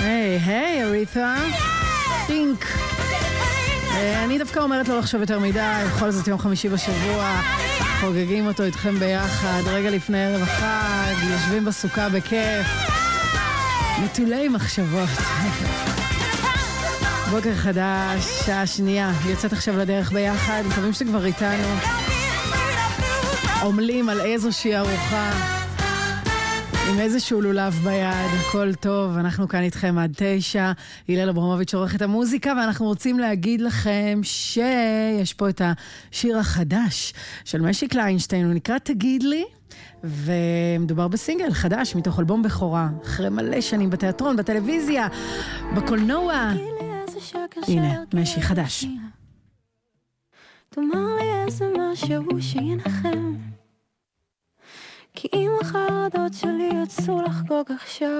היי, אריתה. פינק. אני דווקא אומרת לא לחשוב יותר מדי, בכל זאת יום חמישי בשבוע, חוגגים אותו איתכם ביחד, רגע לפני ערב החג, יושבים בסוכה בכיף, נטולי מחשבות. בוקר חדש, שעה שנייה, יוצאת עכשיו לדרך ביחד, מקווים שאתם כבר איתנו, עומלים על איזושהי ארוחה, עם איזשהו לולב ביד, הכל טוב, אנחנו כאן איתכם עד 9, הלל אברמוביץ' עורך את המוזיקה, ואנחנו רוצים להגיד לכם שיש פה את השיר החדש של משי קליינשטיין, הוא נקרא תגיד לי, ומדובר בסינגל חדש מתוך אלבום בכורה, אחרי מלא שנים בתיאטרון, בטלוויזיה, בקולנוע. הנה, משי חדש. תאמר לי איזה משהו שינחם, כי אם החרדות שלי יצאו לחגוג עכשיו,